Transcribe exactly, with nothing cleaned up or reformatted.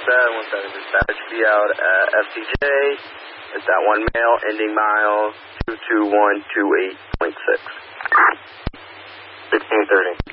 seven one seven, dispatch, be out at F C J. It's that one male, ending mile two two one two eight point six. sixteen thirty.